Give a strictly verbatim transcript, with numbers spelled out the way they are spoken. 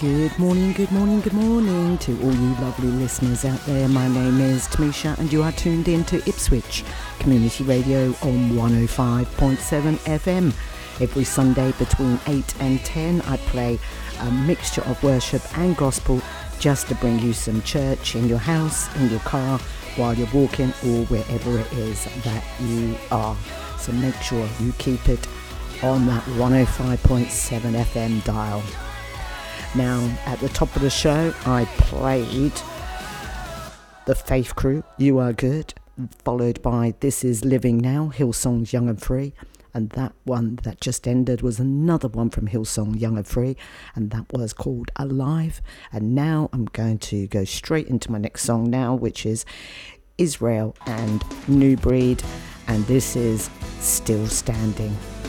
Good morning, good morning, good morning to all you lovely listeners out there. My name is Tamisha and you are tuned in to Ipswich Community Radio on one oh five point seven F M. Every Sunday between eight and ten I play a mixture of worship and gospel just to bring you some church in your house, in your car, while you're walking or wherever it is that you are. So make sure you keep it on that one oh five point seven F M dial. Now, at the top of the show, I played The Faith Crew, You Are Good, followed by This Is Living Now, Hillsong's Young and Free, and that one that just ended was another one from Hillsong, Young and Free, and that was called Alive. And now I'm going to go straight into my next song now, which is Israel and New Breed, and this is Still Standing.